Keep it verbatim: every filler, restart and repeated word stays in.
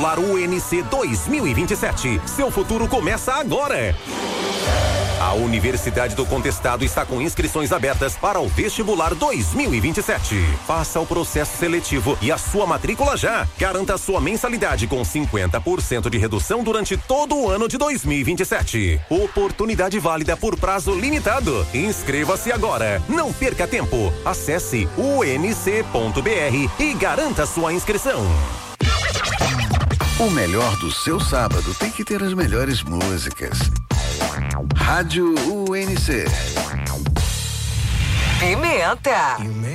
U N C dois mil e vinte e sete. Seu futuro começa agora. A Universidade do Contestado está com inscrições abertas para o Vestibular dois mil e vinte e sete. Faça o processo seletivo e a sua matrícula já. Garanta sua mensalidade com cinquenta por cento de redução durante todo o ano de dois mil e vinte e sete. Oportunidade válida por prazo limitado. Inscreva-se agora. Não perca tempo. Acesse u n c ponto b r e garanta sua inscrição. O melhor do seu sábado tem que ter as melhores músicas. Rádio U N C. Pimenta.